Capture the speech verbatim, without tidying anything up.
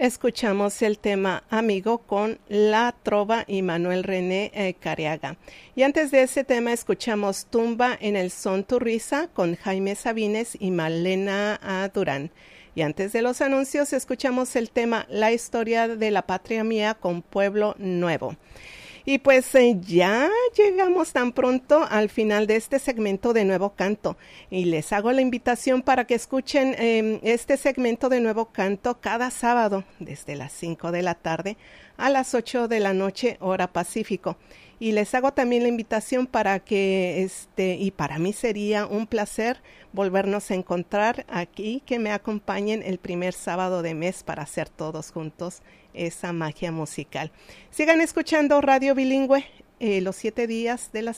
Escuchamos el tema Amigo con La Trova y Manuel René eh, Cariaga. Y antes de ese tema escuchamos Tumba en el Son Tu Risa con Jaime Sabines y Malena ah, Durán. Y antes de los anuncios escuchamos el tema La Historia de la Patria Mía con Pueblo Nuevo. Y pues eh, ya llegamos tan pronto al final de este segmento de Nuevo Canto y les hago la invitación para que escuchen eh, este segmento de Nuevo Canto cada sábado desde las cinco de la tarde a las ocho de la noche hora Pacífico. Y les hago también la invitación para que, este, y para mí sería un placer volvernos a encontrar aquí, que me acompañen el primer sábado de mes para hacer todos juntos esa magia musical. Sigan escuchando Radio Bilingüe eh, los siete días de la